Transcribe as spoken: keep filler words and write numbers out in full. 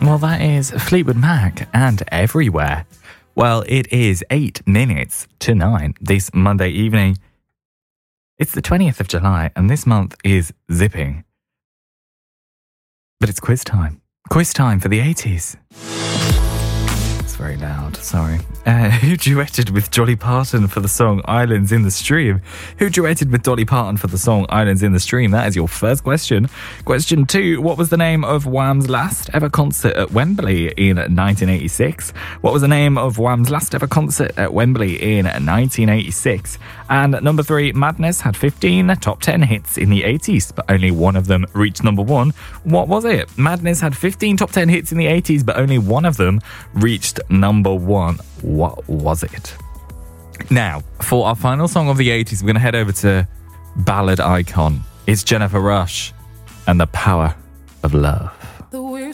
Well, that is Fleetwood Mac and Everywhere. Well, it is eight minutes to nine this Monday evening. It's the twentieth of July, and this month is zipping. But it's quiz time. Quiz time for the eighties. It's very loud, sorry. Uh, who duetted with Dolly Parton for the song Islands in the Stream? Who duetted with Dolly Parton for the song Islands in the Stream? That is your first question. Question two, what was the name of Wham's last ever concert at Wembley in nineteen eighty-six? What was the name of Wham's last ever concert at Wembley in nineteen eighty-six? And number three, Madness had fifteen top ten hits in the eighties, but only one of them reached number one. What was it? Madness had fifteen top ten hits in the eighties, but only one of them reached number one. What was it? Now, for our final song of the eighties, we're going to head over to ballad icon. It's Jennifer Rush and The Power of Love. The weird